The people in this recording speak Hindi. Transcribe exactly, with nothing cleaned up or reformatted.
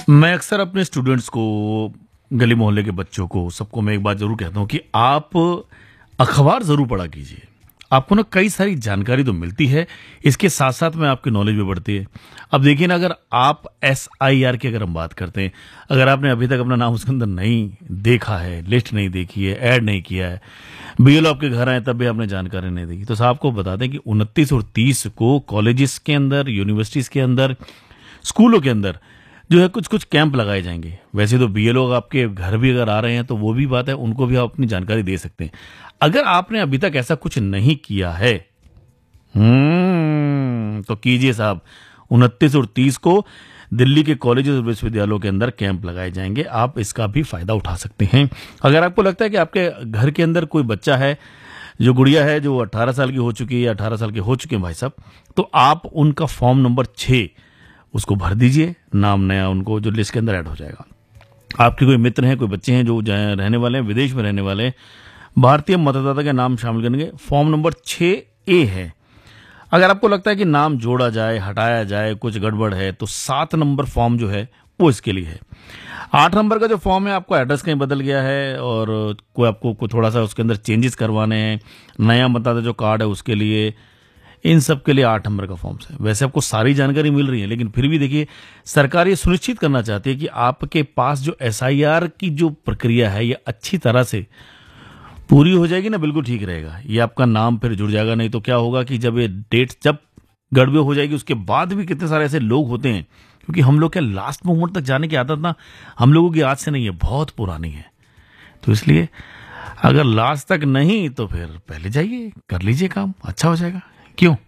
मैं अक्सर अपने स्टूडेंट्स को, गली मोहल्ले के बच्चों को, सबको मैं एक बात ज़रूर कहता हूँ कि आप अखबार ज़रूर पढ़ा कीजिए। आपको ना कई सारी जानकारी तो मिलती है, इसके साथ-साथ में आपकी नॉलेज भी बढ़ती है। अब देखिए ना, अगर आप एस आई आर की अगर हम बात करते हैं, अगर आपने अभी तक अपना नाम उसके अंदर नहीं देखा है, लिस्ट नहीं देखी है, ऐड नहीं किया है, बी एल ओ आपके घर आए तब भी आपने जानकारी नहीं दी, तो साहब आपको बता दें कि उनतीस और तीस को कॉलेजेस के अंदर, यूनिवर्सिटीज़ के अंदर, स्कूलों के अंदर जो है कुछ-कुछ कैंप लगाए जाएँगे। वैसे तो बी एल ओ आपके घर भी अगर आ रहे हैं तो वो भी बात है, उनको भी आप अपनी जानकारी दे सकते हैं। अगर आपने अभी तक ऐसा कुछ नहीं किया है, हम्म, तो कीजिए साहब। उनतीस और तीस को दिल्ली के कॉलेजेस और विश्वविद्यालयों के अंदर कैंप लगाए जाएंगे, आप इसका भी फायदा उठा सकते हैं। अगर आपको लगता है कि आपके घर के अंदर कोई बच्चा है, जो गुड़िया है, जो अठारह साल की हो चुकी है या अठारह साल के हो चुके हैं भाई साहब, तो आप उनका फॉर्म नंबर छः उसको भर दीजिए, नाम नया उनको जो लिस्ट के अंदर ऐड हो जाएगा। आपके कोई मित्र हैं, कोई बच्चे हैं जो जहाँ रहने वाले हैं, विदेश में रहने वाले हैं, भारतीय मतदाता के नाम शामिल करेंगे, फॉर्म नंबर छः ए है। अगर आपको लगता है कि नाम जोड़ा जाए, हटाया जाए, कुछ गड़बड़ है, तो सात नंबर फॉर्म जो है वो इसके लिए है। आठ नंबर का जो फॉर्म है, आपको एड्रेस कहीं बदल गया है और कोई आपको को थोड़ा सा उसके अंदर चेंजेस करवाने हैं, नया मतदाता जो कार्ड है उसके लिए, इन सब के लिए आठ नंबर का फॉर्म्स है। वैसे आपको सारी जानकारी मिल रही है, लेकिन फिर भी देखिए, सरकार ये सुनिश्चित करना चाहती है कि आपके पास जो एस आई आर की जो प्रक्रिया है ये अच्छी तरह से पूरी हो जाएगी ना, बिल्कुल ठीक रहेगा। ये आपका नाम फिर जुड़ जाएगा, नहीं तो क्या होगा कि जब ये डेट जब गड़बड़ हो जाएगी, उसके बाद भी कितने सारे ऐसे लोग होते हैं, क्योंकि हम लोग क्या लास्ट मोमेंट तक जाने की आदत ना हम लोगों की आज से नहीं है, बहुत पुरानी है। तो इसलिए अगर लास्ट तक नहीं तो फिर पहले जाइए, कर लीजिए काम, अच्छा हो जाएगा। क्यों?